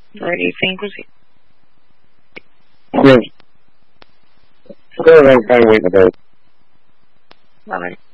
Rarissima così. Sì. Quello è un kind of way. Va bene.